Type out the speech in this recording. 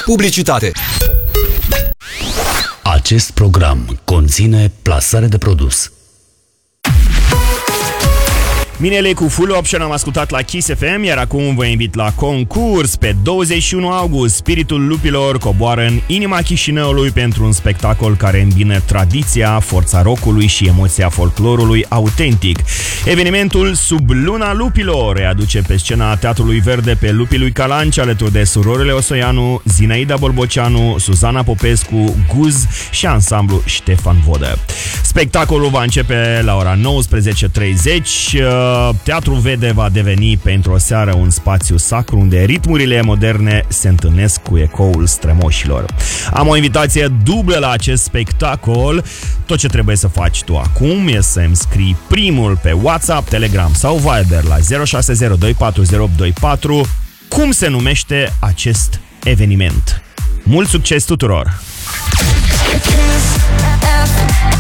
Publicitate. Acest program conține plasare de produs. Minele cu Full Option am ascultat la Kiss FM, iar acum vă invit la concurs. Pe 21 august, Spiritul Lupilor coboară în inima Chișinăului pentru un spectacol care îmbină tradiția, forța rockului și emoția folclorului autentic. Evenimentul Sub Luna Lupilor readuce pe scena Teatrului Verde pe Lupii lui Calanci alături de surorile Osoianu, Zinaida Bolboceanu, Suzana Popescu, Guz și ansamblu Ștefan Vodă. Spectacolul va începe la ora 19:30. Teatrul Vede va deveni pentru o seară un spațiu sacru unde ritmurile moderne se întâlnesc cu ecoul strămoșilor. Am o invitație dublă la acest spectacol. Tot ce trebuie să faci tu acum e să îmi scrii primul pe WhatsApp, Telegram sau Viber la 0602408024 cum se numește acest eveniment. Mult succes tuturor!